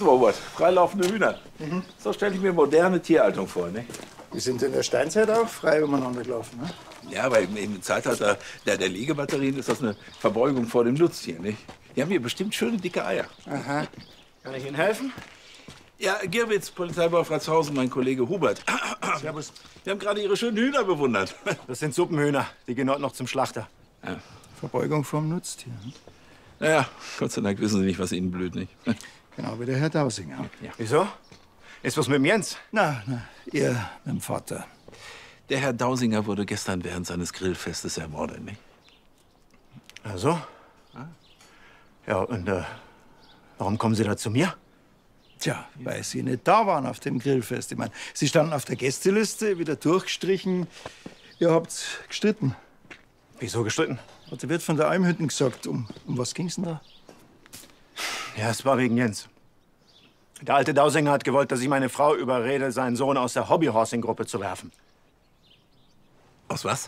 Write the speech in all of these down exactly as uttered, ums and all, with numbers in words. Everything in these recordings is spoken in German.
So, Robert, freilaufende Hühner. Mhm. So stelle ich mir moderne Tierhaltung vor, ne? Wir sind in der Steinzeit auch frei umeinander gelaufen, ne? Ja, aber im, im Zeitalter der, der Liegebatterien ist das eine Verbeugung vor dem Nutztier, nicht? Die haben hier bestimmt schöne, dicke Eier. Aha. Kann ich Ihnen helfen? Ja, Girwitz, Polizeibau Fratzhausen, mein Kollege Hubert. Servus. Wir haben gerade Ihre schönen Hühner bewundert. Das sind Suppenhühner. Die gehen heute noch zum Schlachter. Ja. Verbeugung vom Nutztier. Ne? Naja, Gott sei Dank wissen Sie nicht, was Ihnen blüht, nicht? Genau wie der Herr Dausinger. Ja. Wieso? Ist was mit dem Jens? Na, na, ihr mit dem Vater. Der Herr Dausinger wurde gestern während seines Grillfestes ermordet, nicht? Also? Ja, und äh, warum kommen Sie da zu mir? Tja, weil Sie nicht da waren auf dem Grillfest. Ich meine, Sie standen auf der Gästeliste, wieder durchgestrichen. Ihr habt gestritten. Wieso gestritten? Hat der Wirt von der Almhütten gesagt. Um, um was ging's denn da? Ja, es war wegen Jens. Der alte Dausinger hat gewollt, dass ich meine Frau überrede, seinen Sohn aus der Hobbyhorsing-Gruppe zu werfen. Aus was?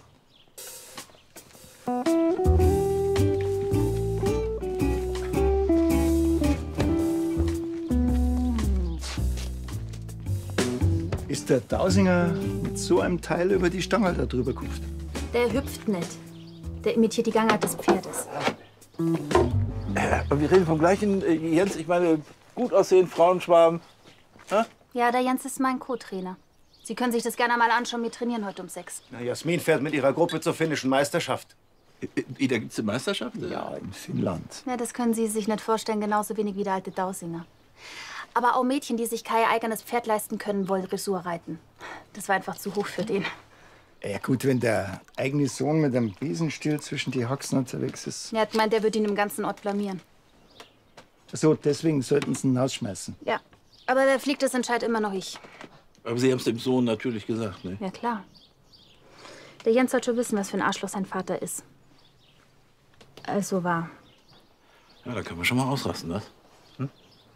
Ist der Dausinger mit so einem Teil über die Stange da drüber gehupft? Der hüpft nicht. Der imitiert die Gangart des Pferdes. Äh, aber wir reden vom gleichen äh, Jens. Ich meine, gut aussehen, Frauenschwarm. Ha? Ja, der Jens ist mein Co-Trainer. Sie können sich das gerne mal anschauen. Wir trainieren heute um sechs. Na, Jasmin fährt mit ihrer Gruppe zur finnischen Meisterschaft. Wie, da gibt's eine Meisterschaft? Ja, in Finnland. Ja, das können Sie sich nicht vorstellen, genauso wenig wie der alte Dausinger. Aber auch Mädchen, die sich kein eigenes Pferd leisten können, wollen Dressur reiten. Das war einfach zu hoch für den. Ja gut, wenn der eigene Sohn mit einem Besenstiel zwischen die Haxen unterwegs ist. Er hat gemeint, der wird ihn im ganzen Ort blamieren. So, deswegen sollten sie ihn rausschmeißen. Ja, aber der fliegt, das entscheidet immer noch ich. Aber Sie haben es dem Sohn natürlich gesagt, ne? Ja, klar. Der Jens sollte schon wissen, was für ein Arschloch sein Vater ist. Also war. Ja, da kann man schon mal ausrasten, was? Hm?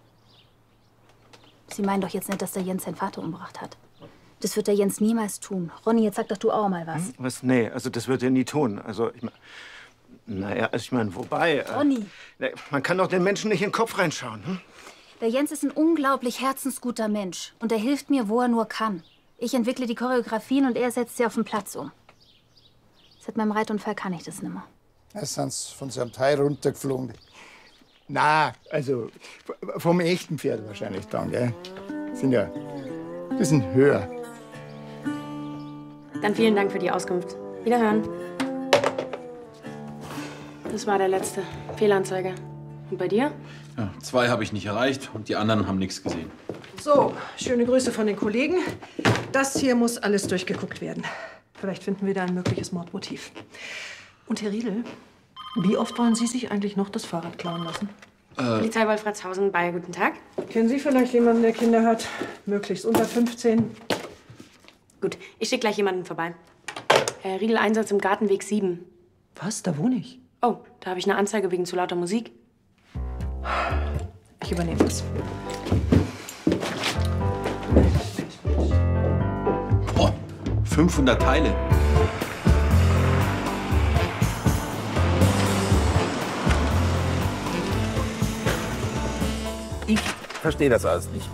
Sie meinen doch jetzt nicht, dass der Jens seinen Vater umgebracht hat. Das wird der Jens niemals tun. Ronny, jetzt sag doch du auch mal was. Hm? Was? Nee, also das wird er nie tun. Also, ich meine, naja, also ich meine, wobei... Ronny. Äh, man kann doch den Menschen nicht in den Kopf reinschauen, hm? Der Jens ist ein unglaublich herzensguter Mensch. Und er hilft mir, wo er nur kann. Ich entwickle die Choreografien und er setzt sie auf den Platz um. Seit meinem Reitunfall kann ich das nimmer. Da sind sie von seinem Teil runtergeflogen. Na, also vom echten Pferd wahrscheinlich dann, gell? Sind ja ein bisschen höher. Dann vielen Dank für die Auskunft. Wiederhören. Das war der letzte. Fehlanzeige. Und bei dir? Ja, zwei habe ich nicht erreicht und die anderen haben nichts gesehen. So, schöne Grüße von den Kollegen. Das hier muss alles durchgeguckt werden. Vielleicht finden wir da ein mögliches Mordmotiv. Und Herr Riedel, wie oft wollen Sie sich eigentlich noch das Fahrrad klauen lassen? Äh. Polizei Wolfratshausen bei Guten Tag. Kennen Sie vielleicht jemanden, der Kinder hat? Möglichst unter fünfzehn? Gut, ich schicke gleich jemanden vorbei. Herr Riedel, Einsatz im Gartenweg sieben. Was? Da wohne ich. Oh, da habe ich eine Anzeige wegen zu lauter Musik. Ich übernehme das. Oh, fünfhundert Teile. Ich verstehe das alles nicht.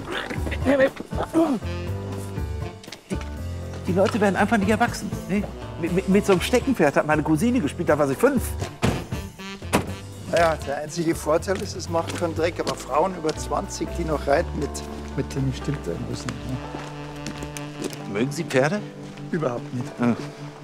Die, die Leute werden einfach nicht erwachsen. Ne? Mit, mit, mit so einem Steckenpferd hat meine Cousine gespielt, da war sie fünf. Naja, der einzige Vorteil ist, es macht keinen Dreck. Aber Frauen über zwanzig, die noch reiten, mit, mit denen stimmt irgendwas nicht. Ne? Mögen Sie Pferde? Überhaupt nicht. Ja.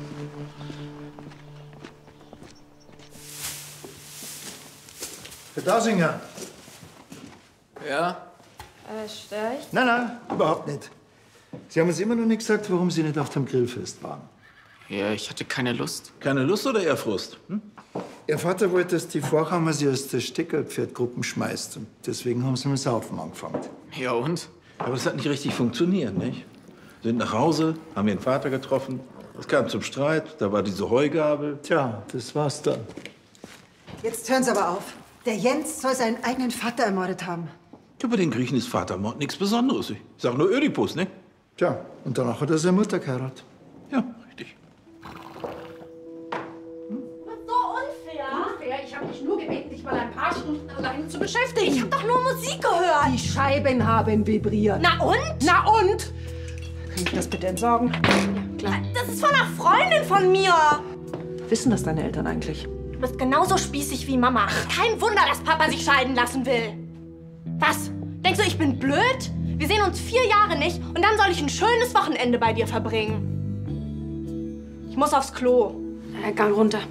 Herr Dausinger. Ja? Äh, stör ich? Nein, nein, überhaupt nicht. Sie haben uns immer noch nicht gesagt, warum Sie nicht auf dem Grillfest waren. Ja, ich hatte keine Lust. Keine Lust oder eher Frust? Hm? Ihr Vater wollte, dass die Vorkammer sie aus der Steckerpferdgruppen schmeißt. Und deswegen haben sie mit Saufen angefangen. Ja und? Aber das hat nicht richtig funktioniert, nicht? Sind nach Hause, haben ihren Vater getroffen. Es kam zum Streit, da war diese Heugabel. Tja, das war's dann. Jetzt hören Sie aber auf. Der Jens soll seinen eigenen Vater ermordet haben. Ja, bei den Griechen ist Vatermord nichts Besonderes. Ich sag nur Ödipus, ne? Tja, und danach hat er seine Mutter geheiratet. Ja, richtig. So unfair. Unfair? Ich habe dich nur gebeten, dich nicht mal ein paar Stunden alleine zu beschäftigen. Ich habe doch nur Musik gehört. Die Scheiben haben vibriert. Na und? Na und? Kann ich das bitte entsorgen? Klar. Das ist von einer Freundin von mir. Wissen das deine Eltern eigentlich? Du bist genauso spießig wie Mama. Kein Wunder, dass Papa sich scheiden lassen will. Was? Denkst du, ich bin blöd? Wir sehen uns vier Jahre nicht und dann soll ich ein schönes Wochenende bei dir verbringen. Ich muss aufs Klo. Äh, Gang runter.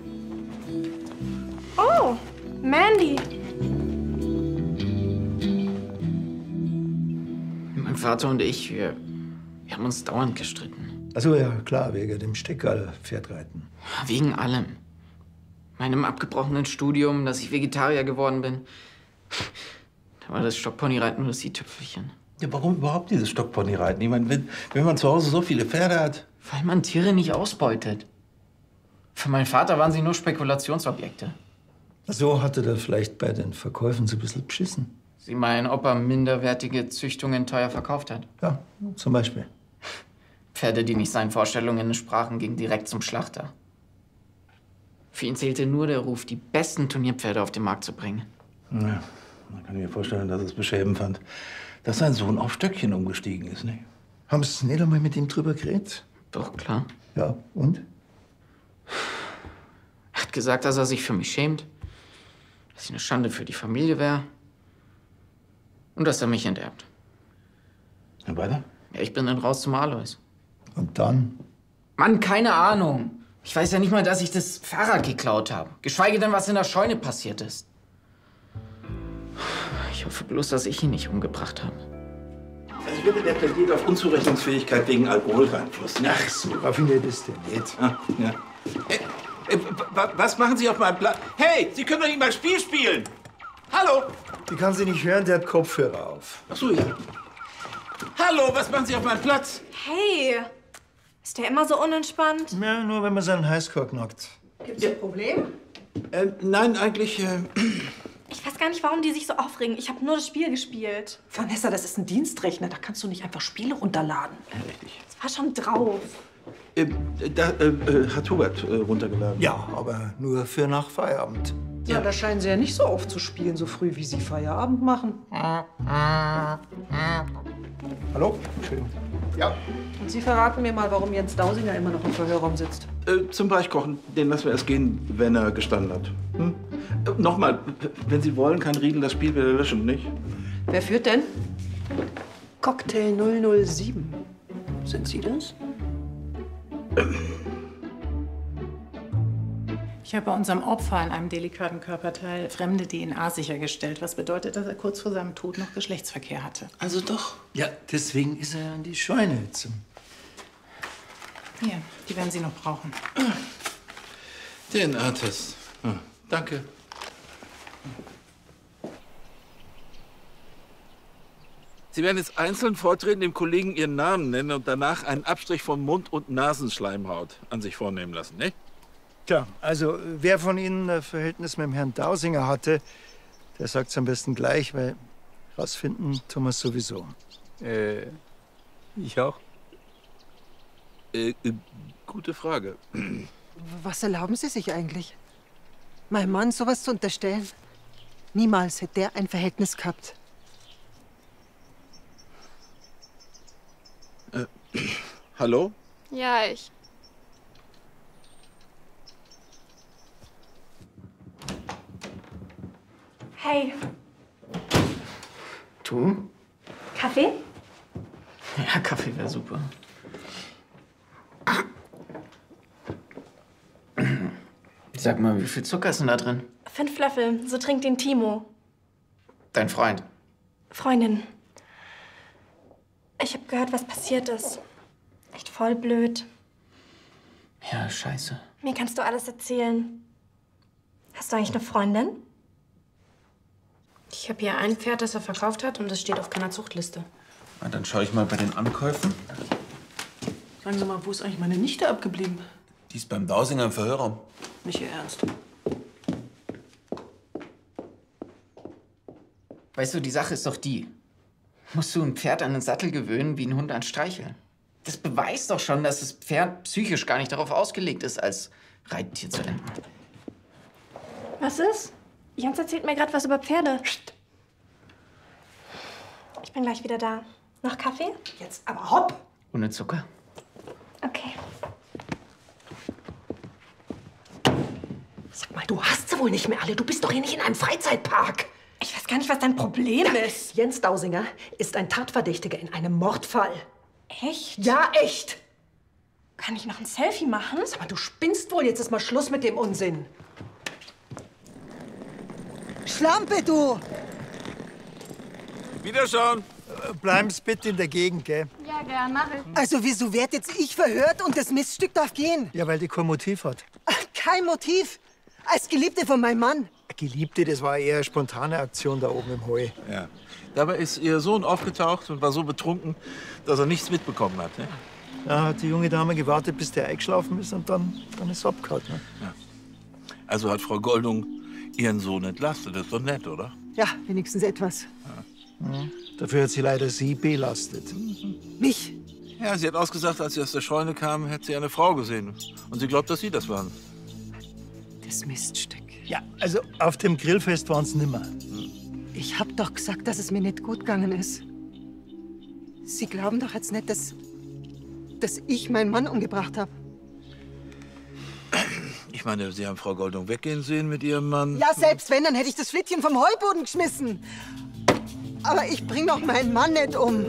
Oh, Mandy. Mein Vater und ich, wir, wir haben uns dauernd gestritten. Also ja, klar, wegen dem Steckerl-Pferdreiten. Wegen allem. Meinem abgebrochenen Studium, dass ich Vegetarier geworden bin. Da war das Stockponyreiten nur das i-Tüpfelchen. Ja, warum überhaupt dieses Stockponyreiten? Ich meine, wenn, wenn man zu Hause so viele Pferde hat. Weil man Tiere nicht ausbeutet. Für meinen Vater waren sie nur Spekulationsobjekte. So hatte der vielleicht bei den Verkäufen so ein bisschen beschissen. Sie meinen, ob er minderwertige Züchtungen teuer verkauft hat? Ja, zum Beispiel. Pferde, die nicht seinen Vorstellungen entsprachen, gingen direkt zum Schlachter. Für ihn zählte nur der Ruf, die besten Turnierpferde auf den Markt zu bringen. Ja, man kann mir vorstellen, dass es beschämend fand, dass sein Sohn auf Stöckchen umgestiegen ist, nicht? Haben Sie nicht einmal mit ihm drüber geredet? Doch, klar. Ja, und? Er hat gesagt, dass er sich für mich schämt, dass ich eine Schande für die Familie wäre und dass er mich enterbt. Und weiter? Ja, ich bin dann raus zum Alois. Und dann? Mann, keine Ahnung. Ich weiß ja nicht mal, dass ich das Fahrrad geklaut habe. Geschweige denn, was in der Scheune passiert ist. Ich hoffe bloß, dass ich ihn nicht umgebracht habe. Also ich würde, der plädiert auf Unzurechnungsfähigkeit wegen Alkoholeinfluss. Ne? Ach so, raffiniertes ist der nicht. Ah, ja. Äh, äh, wa- was machen Sie auf meinem Platz? Hey, Sie können doch nicht mal Spiel spielen! Hallo! Die kann sie nicht hören, der hat Kopfhörer auf. Ach so, ja. Hallo, was machen Sie auf meinem Platz? Hey, ist der immer so unentspannt? Ja, nur wenn man seinen Highscore knackt. Gibt's ein Problem? Äh, nein, eigentlich. Äh, Ich weiß gar nicht, warum die sich so aufregen. Ich habe nur das Spiel gespielt. Vanessa, das ist ein Dienstrechner. Da kannst du nicht einfach Spiele runterladen. richtig. Es war schon drauf. Äh, da äh, äh, hat Hubert äh, runtergeladen. Ja, aber nur für nach Feierabend. Ja, da scheinen sie ja nicht so oft zu spielen, so früh, wie sie Feierabend machen. Hallo? Entschuldigung. Ja. Und Sie verraten mir mal, warum Jens Dausinger immer noch im Verhörraum sitzt. Äh, zum Weichkochen, den lassen wir erst gehen, wenn er gestanden hat. Hm? Äh, Nochmal, wenn Sie wollen, kann Riedel das Spiel wieder löschen, nicht? Wer führt denn? Cocktail null null sieben. Sind Sie das? Ich habe bei unserem Opfer in einem delikaten Körperteil fremde D N A sichergestellt, was bedeutet, dass er kurz vor seinem Tod noch Geschlechtsverkehr hatte. Also doch. Ja, deswegen ist er an die Scheune jetzt. Hier, die werden Sie noch brauchen. D N A-Test. Hm, danke. Sie werden jetzt einzeln vortreten, dem Kollegen Ihren Namen nennen und danach einen Abstrich von Mund- und Nasenschleimhaut an sich vornehmen lassen, nicht? Tja, also wer von Ihnen ein Verhältnis mit dem Herrn Dausinger hatte, der sagt es am besten gleich, weil rausfinden tun wir es sowieso. Äh, ich auch. Äh, äh, gute Frage. Was erlauben Sie sich eigentlich? Meinem Mann sowas zu unterstellen? Niemals hätte er ein Verhältnis gehabt. Äh, hallo? Ja, ich. Hey, Du? Kaffee? Ja, Kaffee wäre super. Sag mal, wie viel Zucker ist denn da drin? Fünf Löffel. So trinkt den Timo. Dein Freund. Freundin. Ich habe gehört, was passiert ist. Echt voll blöd. Ja, scheiße. Mir kannst du alles erzählen. Hast du eigentlich eine Freundin? Ich habe hier ein Pferd, das er verkauft hat, und das steht auf keiner Zuchtliste. Na, dann schaue ich mal bei den Ankäufen. Sagen Sie mal, wo ist eigentlich meine Nichte abgeblieben? Die ist beim Dausinger im Verhörraum. Nicht Ihr Ernst. Weißt du, die Sache ist doch die. Musst du ein Pferd an den Sattel gewöhnen, wie ein Hund an Streicheln? Das beweist doch schon, dass das Pferd psychisch gar nicht darauf ausgelegt ist, als Reittier zu enden. Was ist? Jens erzählt mir gerade was über Pferde. Psst. Ich bin gleich wieder da. Noch Kaffee? Jetzt aber hopp! Ohne Zucker. Okay. Sag mal, du hast sie wohl nicht mehr alle. Du bist doch hier nicht in einem Freizeitpark. Ich weiß gar nicht, was dein Problem ist. Jens Dausinger ist ein Tatverdächtiger in einem Mordfall. Echt? Ja, echt. Kann ich noch ein Selfie machen? Sag mal, du spinnst wohl. Jetzt ist mal Schluss mit dem Unsinn. Schlampe, du! Wiederschauen. Bleiben Sie bitte in der Gegend, gell? Ja, gern, mach ich. Also wieso werd jetzt ich verhört und das Miststück darf gehen? Ja, weil die kein Motiv hat. Ach, kein Motiv. Als Geliebte von meinem Mann. Geliebte, das war eher eine spontane Aktion da oben im Heu. Ja. Dabei ist Ihr Sohn aufgetaucht und war so betrunken, dass er nichts mitbekommen hat. Ne? Da hat die junge Dame gewartet, bis der eingeschlafen ist und dann, dann ist es abgehauen. Ne? Ja. Also hat Frau Goldung Ihren Sohn entlastet. Das ist doch nett, oder? Ja, wenigstens etwas. Ja. Mhm. Dafür hat sie leider Sie belastet. Mich? Ja, sie hat ausgesagt, als sie aus der Scheune kam, hätte sie eine Frau gesehen. Und sie glaubt, dass Sie das waren. Das Miststück. Ja, also auf dem Grillfest waren es nimmer. Ich hab doch gesagt, dass es mir nicht gut gegangen ist. Sie glauben doch jetzt nicht, dass, dass ich meinen Mann umgebracht habe. Ich meine, Sie haben Frau Goldung weggehen sehen mit Ihrem Mann. Ja, selbst wenn, dann hätte ich das Flittchen vom Heuboden geschmissen. Aber ich bring doch meinen Mann nicht um.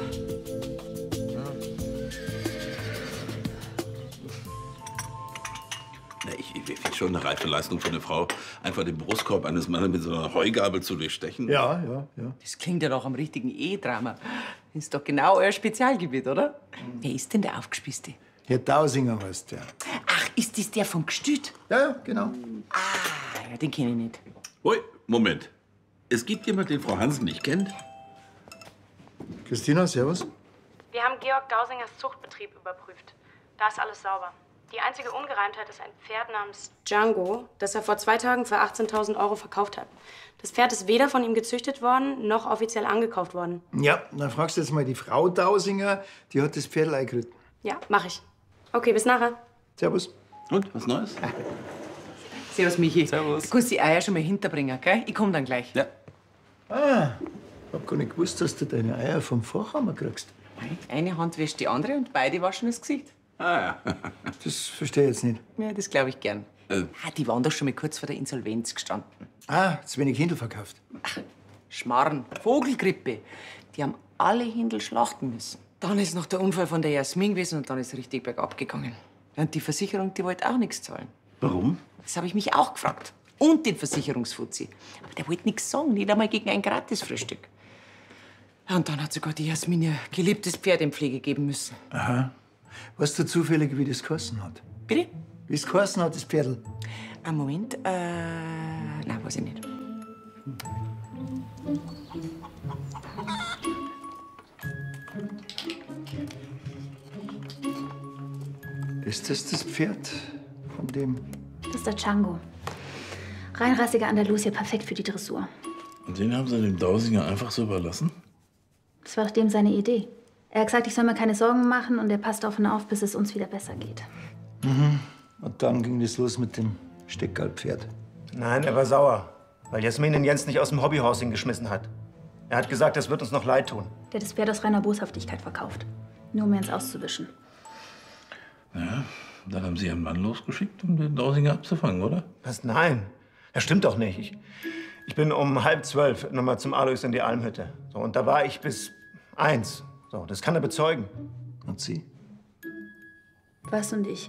Ich, ich finde schon eine reife Leistung für eine Frau, einfach den Brustkorb eines Mannes mit so einer Heugabel zu durchstechen. Ja, ja, ja. Das klingt ja doch am richtigen E-Drama. Ist doch genau euer Spezialgebiet, oder? Mhm. Wer ist denn der Aufgespießte? Herr Dausinger heißt der. Ach, ist das der vom Gestüt? Ja, ja, genau. Ah, ja, den kenne ich nicht. Ui, Moment. Es gibt jemanden, den Frau Hansen nicht kennt? Christina, servus. Wir haben Georg Dausingers Zuchtbetrieb überprüft. Da ist alles sauber. Die einzige Ungereimtheit ist ein Pferd namens Django, das er vor zwei Tagen für achtzehntausend Euro verkauft hat. Das Pferd ist weder von ihm gezüchtet worden, noch offiziell angekauft worden. Ja, dann fragst du jetzt mal die Frau Dausinger, die hat das Pferd eingeritten. Ja, mach ich. Okay, bis nachher. Servus. Und, was Neues? Servus, Michi. Servus. Du kannst die Eier schon mal hinterbringen, gell? Ich komm dann gleich. Ja. Ah, ich hab gar nicht gewusst, dass du deine Eier vom Fachhammer kriegst. Eine Hand wäscht die andere und beide waschen das Gesicht. Ah ja. Das verstehe ich jetzt nicht. Ja, das glaube ich gern. Äh. Ah, die waren doch schon mal kurz vor der Insolvenz gestanden. Ah, zu wenig Hindel verkauft. Ach, Schmarrn, Vogelgrippe. Die haben alle Hindel schlachten müssen. Dann ist noch der Unfall von der Jasmin gewesen und dann ist es richtig bergab gegangen. Und die Versicherung, die wollte auch nichts zahlen. Warum? Das habe ich mich auch gefragt. Und den Versicherungsfuzzi. Aber der wollte nichts sagen, nicht einmal gegen ein Gratisfrühstück. Ja, und dann hat sogar die Jasmin ihr geliebtes Pferd in Pflege geben müssen. Aha. Weißt du zufällig, wie das geheißen hat? Bitte? Wie es geheißen hat, das Pferdl? Einen Moment. Äh, nein, weiß ich nicht. Ist das das Pferd von dem? Das ist der Django. Reinrassiger Andalusier, perfekt für die Dressur. Und den haben Sie dem Dausinger einfach so überlassen? Das war doch dem seine Idee. Er hat gesagt, ich soll mir keine Sorgen machen und er passt auf ihn auf, bis es uns wieder besser geht. Mhm. Und dann ging das los mit dem Steckerlpferd. Nein, er war sauer, weil Jasmin den Jens nicht aus dem Hobbyhousing geschmissen hat. Er hat gesagt, das wird uns noch leid tun. Der hat das Pferd aus reiner Boshaftigkeit verkauft. Nur um mir ins Auszuwischen. Ja, dann haben Sie Ihren Mann losgeschickt, um den Dausinger abzufangen, oder? Was? Nein, das stimmt doch nicht. Ich, ich bin um halb zwölf noch mal zum Alois in die Almhütte. So, und da war ich bis eins. So, das kann er bezeugen. Und Sie? Was und ich?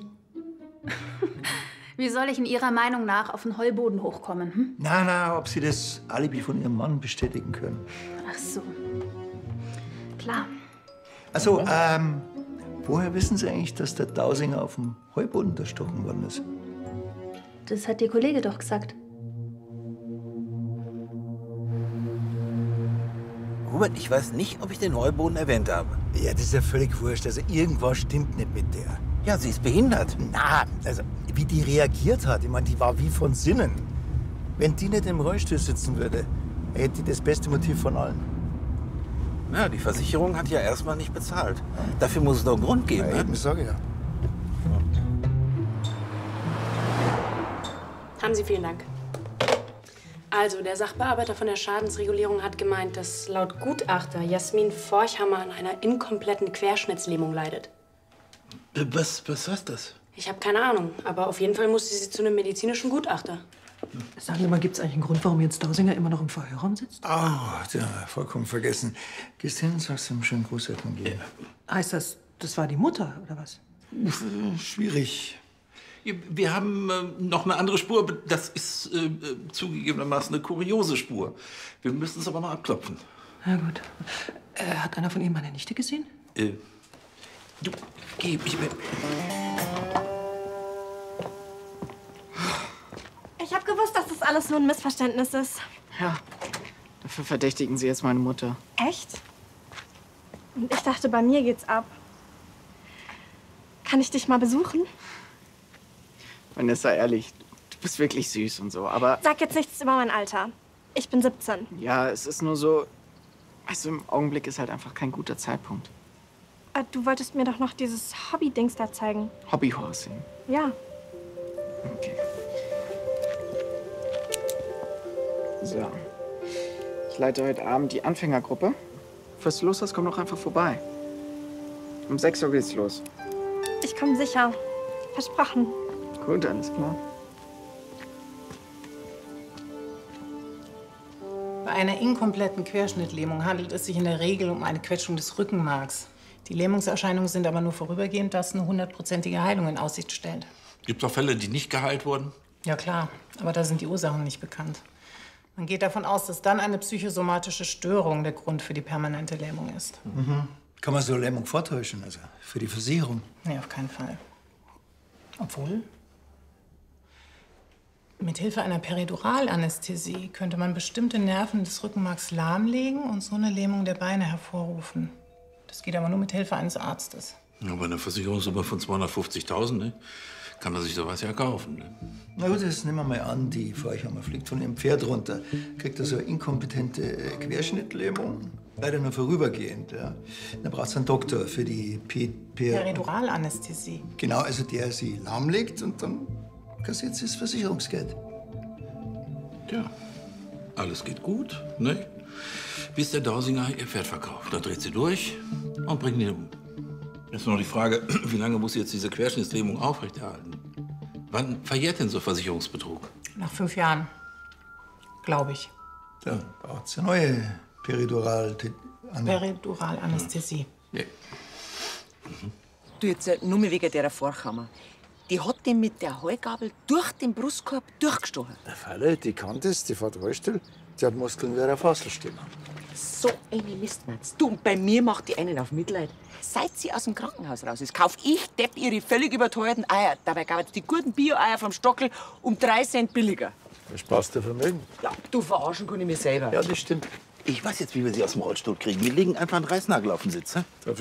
Wie soll ich in Ihrer Meinung nach auf den Heuboden hochkommen? Hm? Na, na, ob Sie das Alibi von Ihrem Mann bestätigen können. Ach so. Klar. Also, ähm, woher wissen Sie eigentlich, dass der Dausinger auf dem Heuboden erstochen worden ist? Das hat Ihr Kollege doch gesagt. Robert, ich weiß nicht, ob ich den Heuboden erwähnt habe. Ja, das ist ja völlig wurscht. Also, irgendwas stimmt nicht mit der. Ja, sie ist behindert. Na, also, wie die reagiert hat, ich meine, die war wie von Sinnen. Wenn die nicht im Rollstuhl sitzen würde, hätte die das beste Motiv von allen. Ja, die Versicherung hat ja erstmal nicht bezahlt. Dafür muss es doch einen Grund geben. Ja, ne? eben, sage ich ja. Haben Sie vielen Dank. Also, der Sachbearbeiter von der Schadensregulierung hat gemeint, dass laut Gutachter Jasmin Forchhammer an einer inkompletten Querschnittslähmung leidet. Was, was heißt das? Ich habe keine Ahnung, aber auf jeden Fall musste sie zu einem medizinischen Gutachter. Sagen Sie mal, gibt es eigentlich einen Grund, warum Jens Dausinger immer noch im Verhörraum sitzt? Oh, ja, vollkommen vergessen. Gehst hin und sagst ihm schön Großeltern gehen. Heißt das, das war die Mutter, oder was? Schwierig. Wir haben äh, noch eine andere Spur. Das ist äh, zugegebenermaßen eine kuriose Spur. Wir müssen es aber noch abklopfen. Na gut. Äh, hat einer von Ihnen meine Nichte gesehen? Äh, du, geh, ich will. Ich hab gewusst, dass das alles nur ein Missverständnis ist. Ja, dafür verdächtigen Sie jetzt meine Mutter. Echt? Und ich dachte, bei mir geht's ab. Kann ich dich mal besuchen? Vanessa, ehrlich, du bist wirklich süß und so, aber... Sag jetzt nichts über mein Alter. Ich bin siebzehn. Ja, es ist nur so... Also im Augenblick ist halt einfach kein guter Zeitpunkt. Äh, Du wolltest mir doch noch dieses Hobby-Dings da zeigen. Hobbyhorsing. Ja. Okay. So. Ich leite heute Abend die Anfängergruppe. Falls du Lust hast, komm doch einfach vorbei. Um sechs Uhr geht's los. Ich komme sicher. Versprochen. Gut, alles klar. Bei einer inkompletten Querschnittlähmung handelt es sich in der Regel um eine Quetschung des Rückenmarks. Die Lähmungserscheinungen sind aber nur vorübergehend, was eine hundertprozentige Heilung in Aussicht stellt. Gibt es auch Fälle, die nicht geheilt wurden? Ja klar, aber da sind die Ursachen nicht bekannt. Man geht davon aus, dass dann eine psychosomatische Störung der Grund für die permanente Lähmung ist. Mhm. Kann man so eine Lähmung vortäuschen, also für die Versicherung? Nee, auf keinen Fall. Obwohl, mit Hilfe einer Periduralanästhesie könnte man bestimmte Nerven des Rückenmarks lahmlegen und so eine Lähmung der Beine hervorrufen. Das geht aber nur mit Hilfe eines Arztes. Ja, bei einer Versicherungssumme von zweihundertfünfzigtausend, ne, kann man sich sowas ja kaufen. Ne? Na gut, das nehmen wir mal an, die Forchhammer fliegt von ihrem Pferd runter. Kriegt also eine inkompetente äh, Querschnittlähmung. Leider nur vorübergehend. Ja. Dann braucht es einen Doktor für die P Per Periduralanästhesie. Genau, also der sie lahmlegt und dann kassiert sie das Versicherungsgeld. Tja, alles geht gut, ne? Bis der Dausinger ihr Pferd verkauft. Dann dreht sie durch und bringt ihn um. Jetzt nur noch die Frage, wie lange muss sie jetzt diese Querschnittslähmung aufrechterhalten? Wann verjährt denn so Versicherungsbetrug? Nach fünf Jahren, glaube ich. Da braucht es eine neue Peridural... Periduralanästhesie. Ja. Du, jetzt äh, nur mal wegen der Forchhammer. Die hat den mit der Heugabel durch den Brustkorb durchgestochen. Der Falle, die kann das, die fährt Rollstuhl. Die hat Muskeln wie eine Fasselstimme. So eine Mistmatz. Du, und bei mir macht die einen auf Mitleid. Seit sie aus dem Krankenhaus raus ist, kauf ich Depp ihre völlig überteuerten Eier. Dabei gab es die guten Bio-Eier vom Stockel um drei Cent billiger. Das passt der Vermögen. Ja, du, verarschen kann ich mich selber. Ja, das stimmt. Ich weiß jetzt, wie wir sie aus dem Rollstuhl kriegen. Wir legen einfach einen Reißnagel auf den Sitz. He?